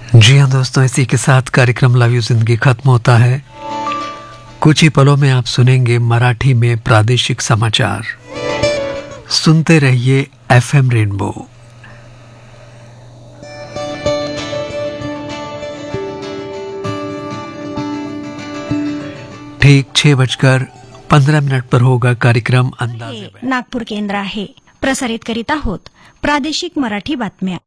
जी हाँ दोस्तों, इसी के साथ कार्यक्रम लव यू जिंदगी खत्म होता है। कुछ ही पलों में आप सुनेंगे मराठी में प्रादेशिक समाचार। सुनते रहिए एफएम रेनबो। ठीक 6:15 पर होगा कार्यक्रम अंदाजे। नागपूर केंद्र आहे प्रसारित करीत आहोत प्रादेशिक मराठी बातम्या।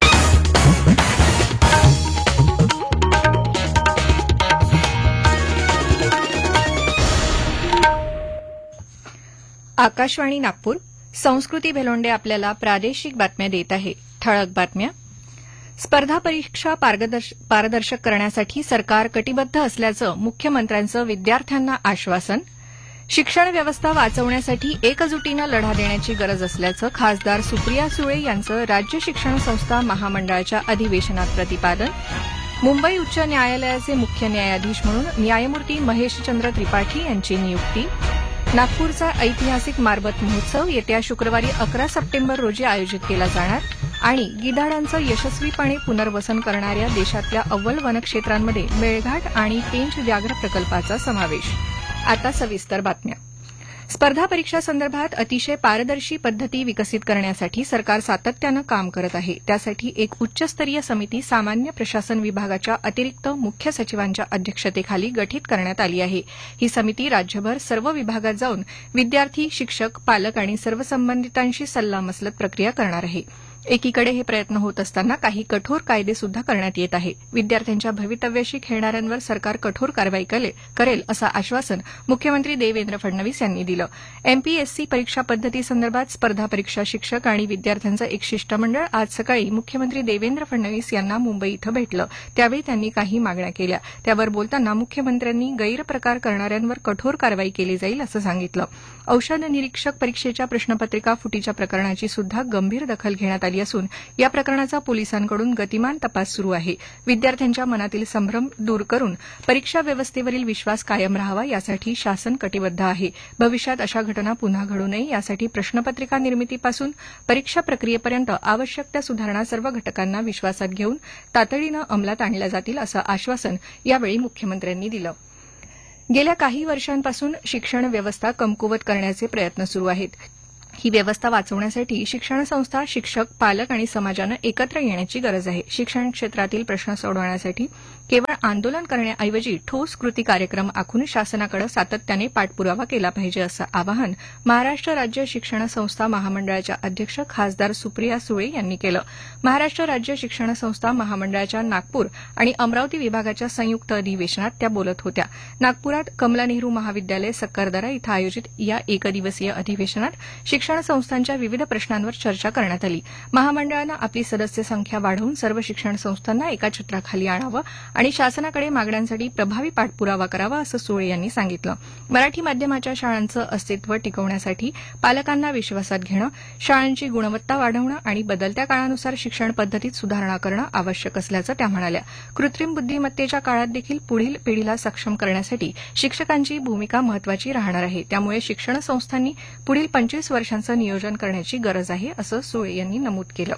आकाशवाणी नागपूर संस्कृती भेलोंडे आपल्याला प्रादेशिक बातम्या देत आहे। ठळक बातम्या। स्पर्धा परीक्षा पारदर्शक करण्यासाठी सरकार कटिबद्ध असल्याचं मुख्यमंत्र्यांचं विद्यार्थ्यांना आश्वासन। शिक्षण व्यवस्था वाचवण्यासाठी एकजुटीनं लढा देण्याची गरज असल्याचं खासदार सुप्रिया सुळे यांचं राज्य शिक्षण संस्था महामंडळाच्या अधिवेशनात प्रतिपादन। मुंबई उच्च न्यायालयाचे मुख्य न्यायाधीश म्हणून न्यायमूर्ती महेशचंद्र त्रिपाठी यांची नियुक्ती। नागपूरचा ऐतिहासिक मारबत महोत्सव येत्या शुक्रवारी 11 सप्टेंबर रोजी आयोजित केला जाणार आणि गिधाडांचं यशस्वीपणे पुनर्वसन करणाऱ्या देशातल्या अव्वल वनक्षेत्रांमध्ये मेळघाट आणि पेंच व्याघ्र प्रकल्पाचा समावेश। आता सविस्तर बातम्या। स्पर्धा परीक्षासंदर्भात अतिशय पारदर्शी पद्धती विकसित करण्यासाठी सरकार सातत्यानं काम करत आहे। त्यासाठी एक उच्चस्तरीय समिती सामान्य प्रशासन विभागाच्या अतिरिक्त मुख्य सचिवांच्या अध्यक्षतेखाली गठीत करण्यात आली आहे। ही समिती राज्यभर सर्व विभागात जाऊन विद्यार्थी, शिक्षक, पालक आणि सर्व संबंधितांशी सल्लामसलत प्रक्रिया करणार आहे। एकीकडे हे प्रयत्न होत असताना काही कठोर कायदे सुद्धा करण्यात येत आहे। विद्यार्थ्यांच्या भवितव्याशी खेळणाऱ्यांवर सरकार कठोर कारवाई करेल असं आश्वासन मुख्यमंत्री देवेंद्र फडणवीस यांनी दिलं। एमपीएससी परीक्षा पद्धतीसंदर्भात स्पर्धा परीक्षा शिक्षक आणि विद्यार्थ्यांचं एक शिष्टमंडळ आज सकाळी मुख्यमंत्री देवेंद्र फडणवीस यांना मुंबई इथं भेटलं। त्यावेळी त्यांनी काही मागण्या केल्या। त्यावर बोलताना मुख्यमंत्र्यांनी गैरप्रकार करणाऱ्यांवर कठोर कारवाई केली जाईल असं सांगितलं। औषध निरीक्षक परीक्षेच्या प्रश्नपत्रिका फुटीच्या प्रकरणाची सुद्धा गंभीर दखल घेण्यात आली असून या प्रकरणाचा पोलिसांकडून गतिमान तपास सुरू आहे। विद्यार्थ्यांच्या मनातील संभ्रम दूर करून परीक्षा व्यवस्थेवरील विश्वास कायम राहावा यासाठी शासन कटिबद्ध आहे। भविष्यात अशा घटना पुन्हा घडू नये यासाठी प्रश्नपत्रिका निर्मितीपासून परीक्षा प्रक्रियेपर्यंत आवश्यक त्या सुधारणा सर्व घटकांना विश्वासात घेऊन तातडीनं अंमलात आणल्या जातील असं आश्वासन यावेळी मुख्यमंत्र्यांनी दिलं। गेल्या काही वर्षांपासून शिक्षण व्यवस्था कमकुवत करण्याचे प्रयत्न सुरू आहेत। ही व्यवस्था वाचवण्यासाठी शिक्षण संस्था, शिक्षक, पालक आणि समाजानं एकत्र येण्याची गरज आहे। शिक्षण क्षेत्रातील प्रश्न सोडवण्यासाठी केवळ आंदोलन करण्याऐवजी ठोस कृती कार्यक्रम आखून शासनाकडे सातत्याने पाठपुरावा केला पाहिजे असं आवाहन महाराष्ट्र राज्य शिक्षण संस्था महामंडळाच्या अध्यक्ष खासदार सुप्रिया सुळे यांनी केलं। महाराष्ट्र राज्य शिक्षण संस्था महामंडळाच्या नागपूर आणि अमरावती विभागाच्या संयुक्त अधिवेशनात त्या बोलत होत्या। नागपुरात कमला नेहरू महाविद्यालय सक्करदरा इथं आयोजित या एकदिवसीय अधिवेशनात शिक्षण संस्थांच्या विविध प्रश्नांवर चर्चा करण्यात आली। महामंडळानं आपली सदस्य संख्या वाढवून सर्व शिक्षण संस्थांना एका छत्राखाली आणावं आणि शासनाकडे मागण्यांसाठी प्रभावी पाठपुरावा करावा असं सुळे यांनी सांगितलं। मराठी माध्यमाच्या शाळांचं अस्तित्व टिकवण्यासाठी पालकांना विश्वासात घेणं, शाळांची गुणवत्ता वाढवणं आणि बदलत्या काळानुसार शिक्षण पद्धतीत सुधारणा करणं आवश्यक असल्याचं त्या म्हणाल्या। कृत्रिम बुद्धिमत्तेच्या काळात देखील पुढील पिढीला सक्षम करण्यासाठी शिक्षकांची भूमिका महत्वाची राहणार आहे। त्यामुळे शिक्षण संस्थांनी पुढील 25 वर्षांचं नियोजन करण्याची गरज आहे असं सुळे यांनी नमूद केलं।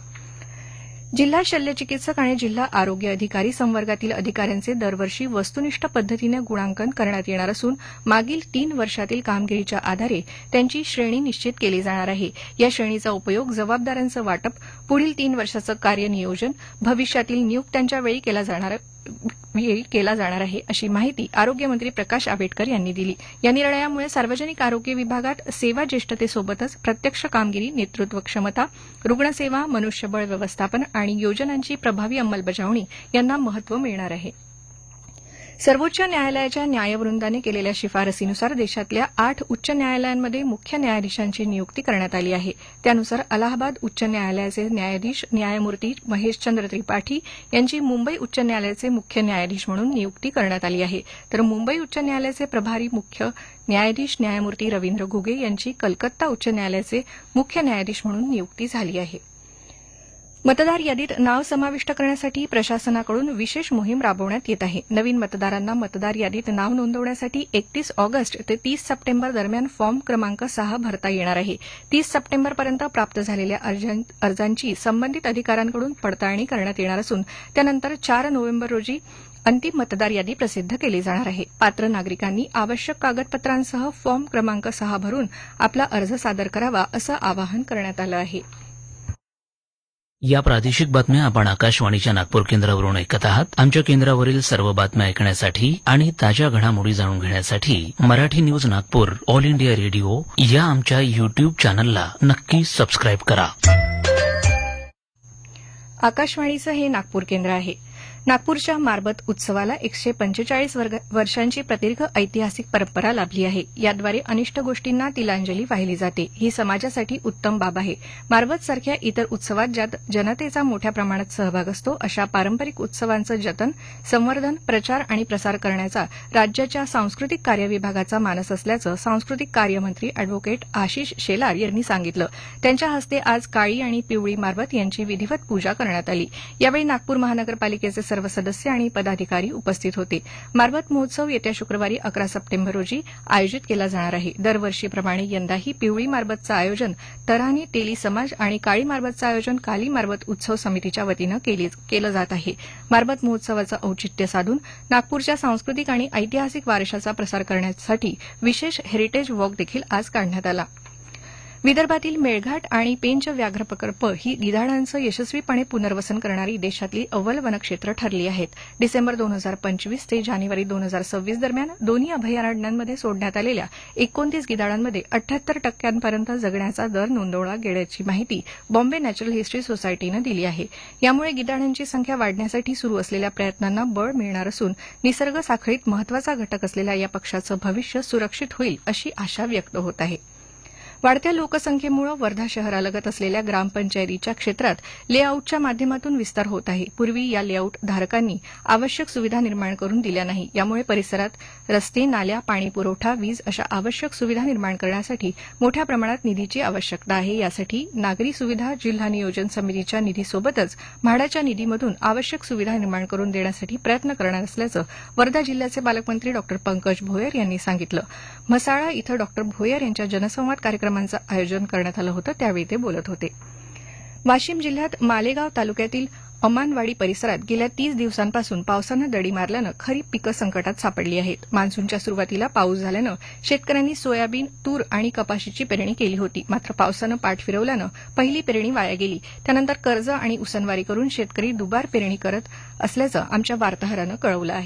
जिल्हा शल्यचिकित्सक आणि जिल्हा आरोग्य अधिकारी संवर्गातील अधिकाऱ्यांचे दरवर्षी वस्तुनिष्ठ पद्धतीने गुणांकन करण्यात येणार असून मागील 3 वर्षातील कामगिरीच्या आधारे त्यांची श्रेणी निश्चित केली जाणार आहे। या श्रेणीचा उपयोग जबाबदाऱ्यांचं वाटप, पुढील 3 वर्षाचं कार्यनियोजन, भविष्यातील नियुक्त्यांच्या वेळी केला जाणार आहे अशी माहिती आरोग्यमंत्री प्रकाश आंबेडकर यांनी दिली। या निर्णयामुळे सार्वजनिक आरोग्य विभागात सेवा ज्येष्ठतेसोबतच प्रत्यक्ष कामगिरी, नेतृत्व क्षमता, रुग्णसेवा, मनुष्यबळ व्यवस्थापन आणि योजनांची प्रभावी अंमलबजावणी यांना महत्त्व मिळणार आहे। सर्वोच्च न्यायालयाच्या न्यायवृंदाने केलेल्या शिफारसीनुसार देशातल्या 8 उच्च न्यायालयांमध्ये मुख्य न्यायाधीशांची नियुक्ती करण्यात आली आहे। त्यानुसार अलाहाबाद उच्च न्यायालयाचे न्यायाधीश न्यायमूर्ती महेशचंद्र त्रिपाठी यांची मुंबई उच्च न्यायालयाचे मुख्य न्यायाधीश म्हणून नियुक्ती करण्यात आली आहे, तर मुंबई उच्च न्यायालयाचे प्रभारी मुख्य न्यायाधीश न्यायमूर्ती रवींद्र घुगे यांची कलकत्ता उच्च न्यायालयाचे मुख्य न्यायाधीश म्हणून नियुक्ती झाली आहे। मतदार यादीत नाव समाविष्ट करण्यासाठी प्रशासनाकडून विशेष मोहीम राबवण्यात येत आहे. नवीन मतदारांना मतदार यादीत नाव नोंदवण्यासाठी 31 ऑगस्ट ते 30 सप्टेंबर दरम्यान फॉर्म क्रमांक 6 भरता येणार आहे. 30 सप्टेंबरपर्यंत प्राप्त झालेल्या अर्जांची संबंधित अधिकाऱ्यांकडून पडताळणी करण्यात येणार असून त्यानंतर 4 नोव्हेंबर रोजी अंतिम मतदार यादी प्रसिद्ध केली जाणार आहे. पात्र नागरिकांनी आवश्यक कागदपत्रांसह फॉर्म क्रमांक 6 भरून आपला अर्ज सादर करावा असं आवाहन करण्यात आलं आहे. या प्रादेशिक बातम्या आपण आकाशवाणीच्या नागपूर केंद्रावरून ऐकत आहात. आमच्या केंद्रावरील सर्व बातम्या ऐकण्यासाठी आणि ताज्या घडामोडी जाणून घेण्यासाठी Marathi news Nagpur all India radio या आमच्या युट्यूब चॅनलला नक्की सबस्क्राईब करा. आकाशवाणीचं हे नागपूर केंद्र आहे. नागपूरच्या मारबत उत्सवाला 145 वर्षांची प्रदीर्घ ऐतिहासिक परंपरा लाभली आहे. याद्वारे अनिष्ट गोष्टींना तिलांजली वाहिली जाते. ही समाजासाठी उत्तम बाब आहे. मारबत सारख्या इतर उत्सवात ज्यात जनतेचा मोठ्या प्रमाणात सहभाग असतो अशा पारंपरिक उत्सवांचं जतन, संवर्धन, प्रचार आणि प्रसार करण्याचा राज्याच्या सांस्कृतिक कार्य विभागाचा मानस असल्याचं सांस्कृतिक कार्यमंत्री अॅडव्होकेट आशिष शेलार यांनी सांगितलं. त्यांच्या हस्ते आज काळी आणि पिवळी मारबत यांची विधिवत पूजा करण्यात आली. यावेळी नागपूर महानगरपालिकेचे सर्व सदस्य आणि पदाधिकारी उपस्थित होते. मारबत महोत्सव येत्या शुक्रवारी 11 सप्टेंबर रोजी आयोजित केला जाणार आहे. दरवर्षीप्रमाणे यंदाही पिवळी मारबतचं आयोजन तऱ्हानी तेली समाज आणि काळी मारबतचं आयोजन काली मारबत उत्सव समितीच्या वतीनं केलं जात आहे. मारबत महोत्सवाचं औचित्य साधून नागपूरच्या सांस्कृतिक आणि ऐतिहासिक वारशाचा प्रसार करण्यासाठी विशेष हेरिटेज वॉक देखील आज काढण्यात आला. विदर्भातील मेळघाट आणि पेंच व्याघ्र प्रकल्प ही गिधाडांचं यशस्वीपणे पुनर्वसन करणारी देशातली अव्वल वनक्षेत्र ठरली आहेत. डिसेंबर 2025 ते जानेवारी 2026 दरम्यान दोन्ही अभयारण्यांमध्ये सोडण्यात आलेल्या 29 गिधाडांमध्ये 78% जगण्याचा दर नोंदवला गेल्याची माहिती बॉम्बे नॅचरल हिस्ट्री सोसायटीनं दिली आहे. यामुळे गिधाडांची संख्या वाढण्यासाठी सुरू असलेल्या प्रयत्नांना बळ मिळणार असून निसर्ग साखळीत महत्वाचा घटक असलेल्या या पक्षाचं भविष्य सुरक्षित होईल अशी आशा व्यक्त होत आहे. वाढत्या लोकसंख्येमुळे वर्धा शहरालगत असलेल्या ग्रामपंचायतीच्या क्षेत्रात लेआउटच्या माध्यमातून विस्तार होत आहे. पूर्वी या लेआउट धारकांनी आवश्यक सुविधा निर्माण करून दिल्या नाही. यामुळे परिसरात रस्ते, नाल्या, पाणी पुरवठा, वीज अशा आवश्यक सुविधा निर्माण करण्यासाठी मोठ्या प्रमाणात निधीची आवश्यकता आहे. यासाठी नागरी सुविधा जिल्हा नियोजन समितीच्या निधीसोबतच म्हाडाच्या निधीमधून आवश्यक सुविधा निर्माण करून देण्यासाठी प्रयत्न करणार असल्याचं वर्धा जिल्ह्याचे पालकमंत्री डॉ पंकज भोयर यांनी सांगितलं. म्हसाळा इथं डॉ भोयर यांच्या जनसंवाद कार्यक्रमाचं आयोजन करण्यात आलं होतं. त्यावेळी ते बोलत होते. वाशिम जिल्ह्यात मालेगाव तालुक्यातील अमानवाडी परिसरात गेल्या 30 दिवसांपासून पावसानं दडी मारल्यानं खरीप पिकं संकटात सापडली आहेत. मान्सूनच्या सुरुवातीला पाऊस झाल्यानं शेतकऱ्यांनी सोयाबीन, तूर आणि कपाशीची पेरणी केली होती. मात्र पावसानं पाठ फिरवल्यानं पहिली पेरणी वाया गेली. त्यानंतर कर्ज आणि उसनवारी करून शेतकरी दुबार पेरणी करत असल्याचं आमच्या वार्ताहरानं कळवलं आहे.